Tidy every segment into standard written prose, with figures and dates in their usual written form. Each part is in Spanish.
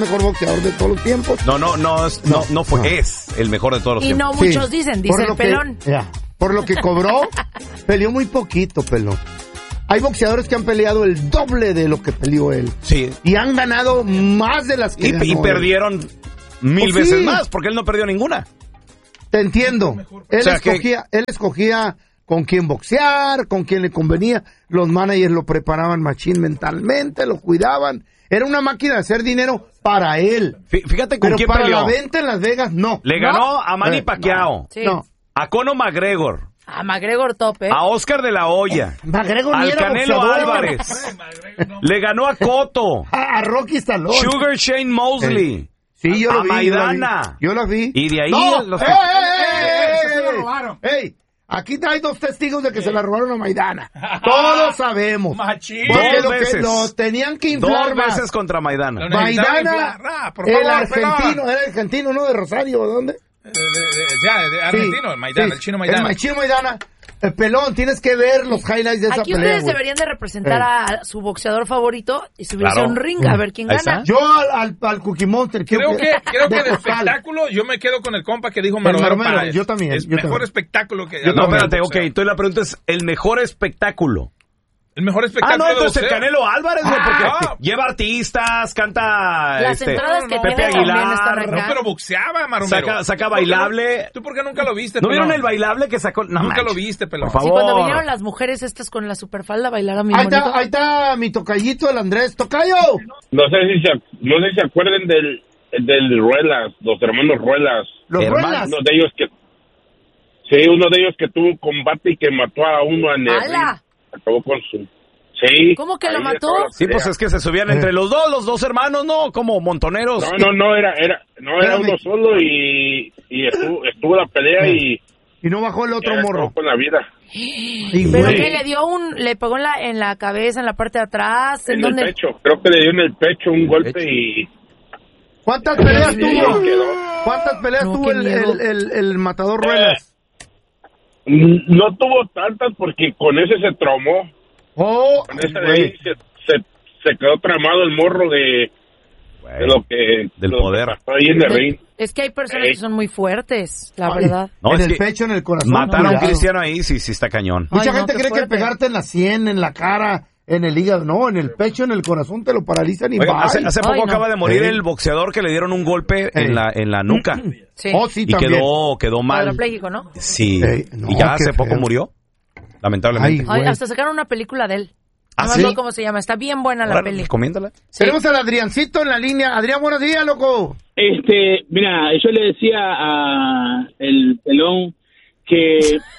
mejor boxeador de todos los tiempos. No fue, es el mejor de todos los tiempos. Y no muchos dicen, dice el Pelón. Por lo que cobró, peleó muy poquito, Pelón. Hay boxeadores que han peleado el doble de lo que peleó él. Sí. Y han ganado más de las que ganó y perdieron él. 1000 veces más, porque él no perdió ninguna. Te entiendo. Él escogía con quién boxear, con quién le convenía. Los managers lo preparaban machín mentalmente, lo cuidaban. Era una máquina de hacer dinero para él. Fíjate con quién para peleó. la venta en Las Vegas, no. Le ganó a Manny Pacquiao. Sí. No. A Conor McGregor. A McGregor top, A Oscar de la Hoya. McGregor al ni era Canelo boxeador. Álvarez. Le ganó a Cotto. A Rocky Stallone. Sugar Shane Mosley. Sí, yo lo a vi. Maidana. Yo lo vi. Y de ahí los ¡Ey! Aquí hay 2 testigos de que se la robaron a Maidana. Todos sabemos. Machín. Porque Dos veces. Lo tenían que inflar 2 más. veces contra Maidana. Maidana, por favor, era argentino, ¿no? De Rosario, ¿de dónde? De argentino, Maidana, sí. el chino Maidana. El chino Maidana. Pelón, tienes que ver los highlights de esa Aquí pelea. ustedes deberían de representar a su boxeador favorito y subirse a un ring a ver quién Ahí gana. está. Yo al Cookie Monster. Creo que de vocal. espectáculo yo me quedo con el compa que dijo El Maromero Maromero, Páez. yo también, El yo mejor también. espectáculo que... No, espérate, ok. Entonces la pregunta es, ¿el mejor espectáculo? El mejor espectáculo No, entonces de el boxeo. Canelo Álvarez, güey, porque lleva artistas, canta Las entradas que Pepe tiene también Aguilar, están acá. No, pero boxeaba, Maromero. saca bailable. ¿Tú por qué nunca lo viste, ¿No pelón? vieron el bailable que sacó? No, Nunca manches. lo viste, pelón. Por favor. Sí, cuando vinieron las mujeres estas con la superfalda a bailar a mi Ahí bonito. está mi tocallito, el Andrés. ¡Tocayo! No sé si se acuerdan del Ruelas, los hermanos Ruelas. Los Hermano. Ruelas. Uno de ellos que tuvo combate y que mató a uno en el ring. ¡Hala! Acabó con su... Sí. ¿Cómo que lo ahí mató? acabó la Sí, pelea. pues es que se subían entre los dos hermanos, ¿no? Como montoneros. No, era uno solo y estuvo la pelea y no bajó el otro ya morro. acabó con la vida. ¿Pero güey. qué? ¿Le pegó en la cabeza, en la parte de atrás? ¿En En dónde? el pecho, creo que le dio en el pecho un golpe y... ¿Cuántas peleas Sí, tuvo? quedó. ¿Cuántas peleas No, tuvo qué miedo. el matador Ruelas? No tuvo tantas porque con ese se traumó. Oh, Con ese de ahí se quedó tramado el morro de lo que... Del lo poder. que pasó ahí en el ring. Es que hay personas que son muy fuertes, la verdad. No, en es el que pecho, en el corazón. matar a un cuidado. cristiano ahí sí está cañón. Mucha Ay, no, gente qué cree fuerte. que pegarte en la sien, en la cara, en el hígado. No, en el pecho, en el corazón te lo paralizan y Oiga, bye. hace poco Ay, no. acaba de morir el boxeador que le dieron un golpe en la nuca. Sí. Oh, sí, Y también. quedó mal. Cuadrapléjico, ¿no? Sí. No, Y ya qué hace poco feo. murió. Lamentablemente. Ay, Ay, hasta sacaron una película de él. ¿Ah, No me sí? acuerdo cómo se llama. Está bien buena la Ahora, peli. recomiéndala. Sí. Tenemos al Adriancito en la línea. Adrián, buenos días, loco. Mira, yo le decía a el pelón que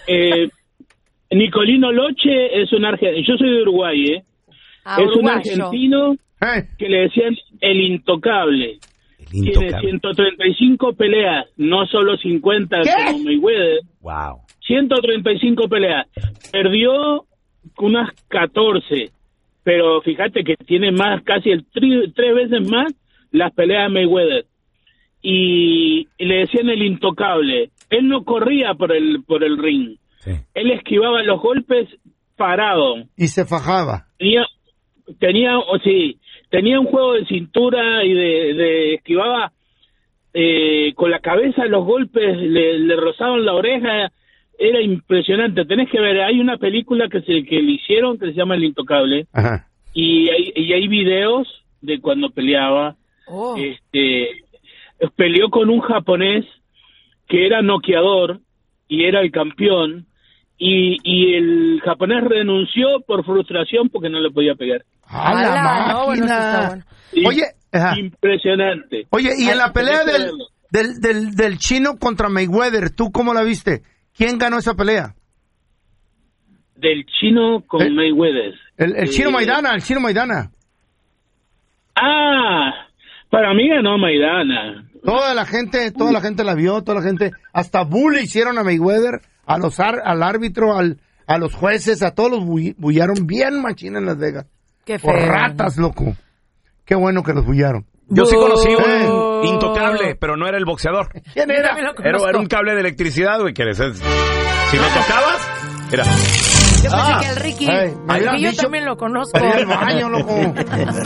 Nicolino Loche es un argentino. Yo soy de Uruguay, es un Uruguayo. argentino que le decían el intocable. El Tiene intocable. 135 peleas, no solo 50 como Mayweather. Wow. 135 peleas. Perdió unas 14, pero fíjate que tiene más, casi el 3 veces más las peleas de Mayweather. Y le decían el intocable. Él no corría por el ring. Sí. Él esquivaba los golpes parado. Y se fajaba. Tenía un juego de cintura y de esquivaba con la cabeza los golpes, le rozaban la oreja. Era impresionante. Tenés que ver, hay una película que le hicieron que se llama El Intocable. Ajá. Y hay videos de cuando peleaba. Oh. Peleó con un japonés que era noqueador y era el campeón, y el japonés renunció por frustración porque no le podía pegar. ¡A la Ala, no, bueno, máquina! eso está bueno. Oye, ajá. Impresionante. Oye, y en la pelea tenés que verlo. del chino contra Mayweather, ¿tú cómo la viste? ¿Quién ganó esa pelea? Del chino con Mayweather. El chino Maidana, el chino Maidana. Para mí ganó Maidana. Toda la gente la vio, toda la gente, hasta bully hicieron a Mayweather, al árbitro, a los jueces, a todos los bullaron bien machín en Las Vegas. Qué feo. Por ratas, loco. Qué bueno que los bullaron. Yo sí conocí un intocable, pero no era el boxeador. ¿Quién Yo era? también lo conozco. Era un cable de electricidad, güey, que si lo tocabas, era... Yo pensé que el Ricky. Ay, me hubieran Porque yo dicho también lo conozco. para ir al baño, loco.